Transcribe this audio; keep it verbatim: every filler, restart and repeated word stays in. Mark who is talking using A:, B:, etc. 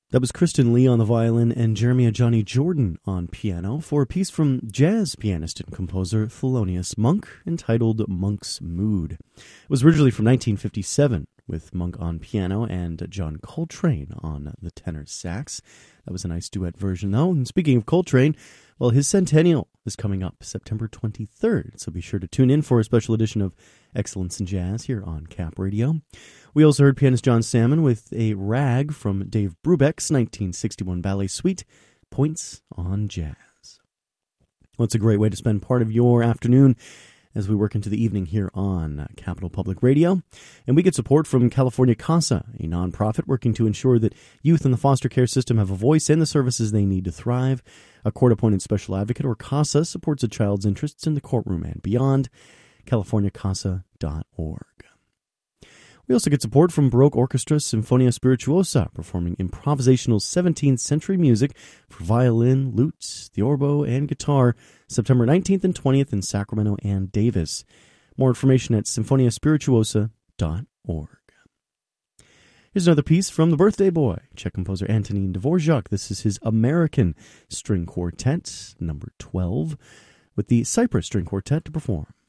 A: That was Kristen Lee on the violin and Jeremiah Johnny Jordan on piano for a piece from jazz pianist and composer Thelonious Monk entitled Monk's Mood. It was originally from nineteen fifty-seven with Monk on piano and John Coltrane on the tenor sax. That was a nice duet version though. And speaking of Coltrane, well, his centennial is coming up September twenty-third, so be sure to tune in for a special edition of Excellence in Jazz here on Cap Radio. We also heard pianist John Salmon with a rag from Dave Brubeck's nineteen sixty-one ballet suite, Points on Jazz. Well, it's a great way to spend part of your afternoon as we work into the evening here on Capital Public Radio. And we get support from California CASA, a nonprofit working to ensure that youth in the foster care system have a voice and the services they need to thrive. A court-appointed special advocate, or CASA, supports a child's interests in the courtroom and beyond. california casa dot org. We also get support from Baroque Orchestra Sinfonia Spirituosa, performing improvisational seventeenth century music for violin, lute, theorbo, and guitar, September nineteenth and twentieth in Sacramento and Davis. More information at sinfonia spirituosa dot org. Here's another piece from the birthday boy, Czech composer Antonín Dvorak. This is his American String Quartet, number twelve, with the Cypress String Quartet to perform.